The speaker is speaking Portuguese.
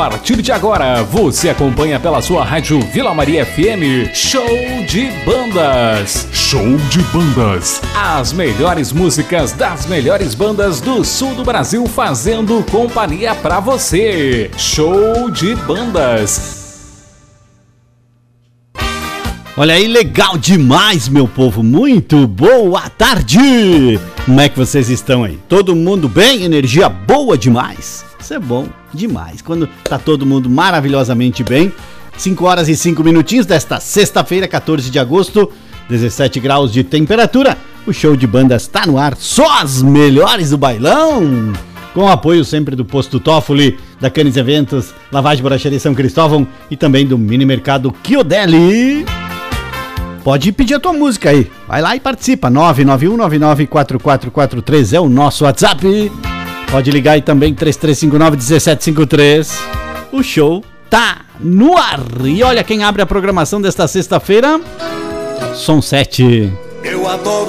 A partir de agora, você acompanha pela sua rádio Vila Maria FM, Show de Bandas. Show de Bandas. As melhores músicas das melhores bandas do sul do Brasil fazendo companhia pra você. Show de Bandas. Olha aí, legal demais, meu povo. Muito boa tarde. Como é que vocês estão aí? Todo mundo bem? Energia boa demais? Isso é bom demais. Quando tá todo mundo maravilhosamente bem. 5 horas e 5 minutinhos desta sexta-feira, 14 de agosto, 17 graus de temperatura. O Show de Bandas tá no ar. Só as melhores do bailão. Com apoio sempre do Posto Toffoli, da Canis Eventos, Lavagem Borracharia São Cristóvão e também do Mini Mercado Chiodelli. Pode pedir a tua música aí. Vai lá e participa. 991994443 é o nosso WhatsApp. Pode ligar aí também, 3359-1753. O show tá no ar. E olha quem abre a programação desta sexta-feira. Som 7. Eu adoro